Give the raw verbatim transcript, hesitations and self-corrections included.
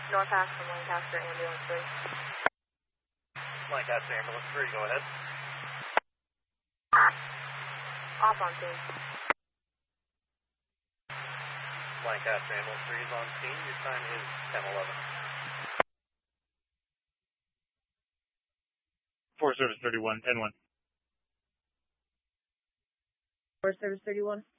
North Ashland, Lancaster, Ambulance three. Lancaster, Ambulance three, go ahead. Off on scene. Lancaster, Ambulance three is on scene. Your time is ten eleven. Forest Service thirty-one, ten one. Forest Service thirty-one.